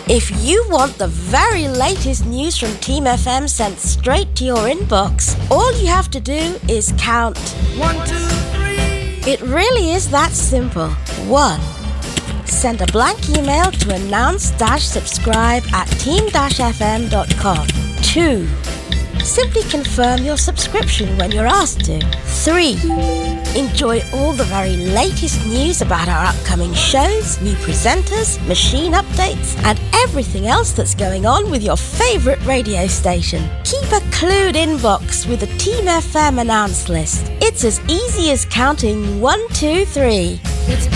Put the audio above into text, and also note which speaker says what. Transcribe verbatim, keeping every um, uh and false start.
Speaker 1: If you want the very latest news from Team F M sent straight to your inbox, all you have to do is count.
Speaker 2: One, two, three.
Speaker 1: It really is that simple. One. Send a blank email to announce-subscribe at team dash f m dot com. Two. Simply confirm your subscription when you're asked to. Three. Enjoy all the very latest news about our upcoming shows, new presenters, machine updates, and everything else that's going on with your favourite radio station. Keep a clued inbox with a Team F M announce list. It's as easy as counting one, two, three.
Speaker 2: It's